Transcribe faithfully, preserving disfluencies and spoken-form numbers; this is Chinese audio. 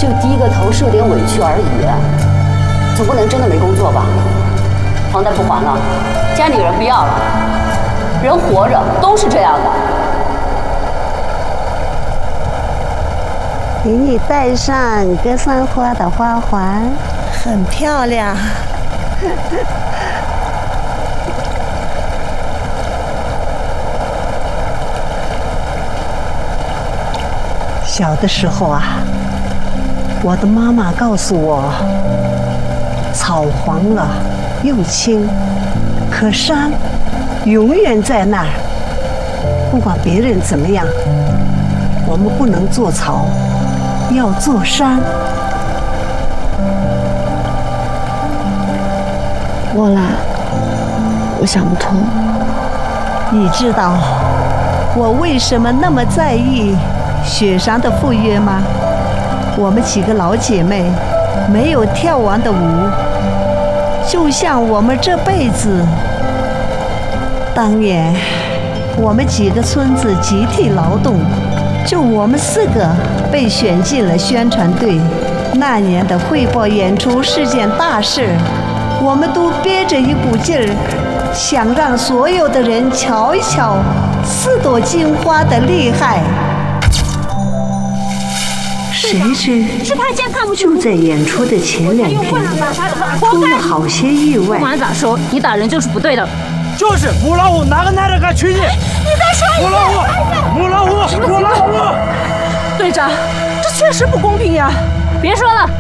就低个头受点委屈而已，总不能真的没工作吧？房贷不还了，家里人不要了，人活着都是这样的。 给你戴上格桑花的花环， 很漂亮。 小的时候啊，我的妈妈告诉我，草黄了又青，可山永远在那儿。不管别人怎么样，我们不能做草，要做山。 莫拉，我想不通。 你知道我为什么那么在意雪山的赴约吗？我们几个老姐妹没有跳完的舞，就像我们这辈子。当年我们几个村子集体劳动，就我们四个被选进了宣传队。那年的汇报演出是件大事，我们都憋着一股劲儿，想让所有的人瞧一瞧四朵金花的厉害。谁知是他先看不起， 就在演出的前两天，出了好些意外。 不管咋说，你打人就是不对的。 就是母老虎，哪个男的敢娶你？ 你再说一遍！母老虎，母老虎，母老虎！ 队长，这确实不公平呀！别说了。